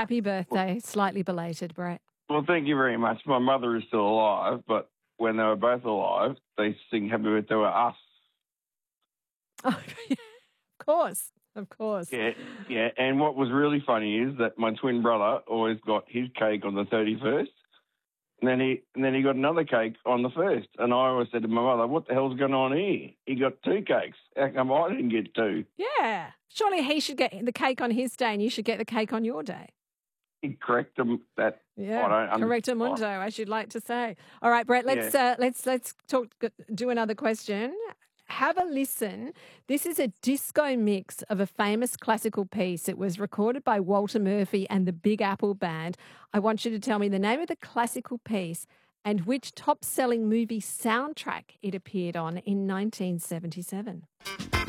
happy birthday. Slightly belated, Brett. Well, thank you very much. My mother is still alive, but when they were both alive, they sing happy birthday to us. Oh, of course. Of course. Yeah. And what was really funny is that my twin brother always got his cake on the 31st, and then he got another cake on the 1st. And I always said to my mother, what the hell's going on here? He got 2 cakes. How come I didn't get 2? Yeah. Surely he should get the cake on his day and you should get the cake on your day. Correct him that. Yeah, correctamundo, I should like to say. All right, Brett, let's do another question. Have a listen. This is a disco mix of a famous classical piece. It was recorded by Walter Murphy and the Big Apple Band. I want you to tell me the name of the classical piece and which top-selling movie soundtrack it appeared on in 1977.